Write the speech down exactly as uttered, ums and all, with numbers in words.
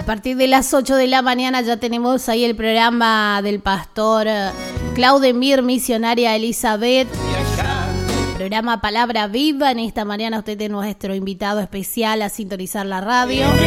partir de las ocho de la mañana ya tenemos ahí el programa del pastor Claudemir, misionaria Elizabeth. Programa Palabra Viva. En esta mañana usted es nuestro invitado especial a sintonizar la radio.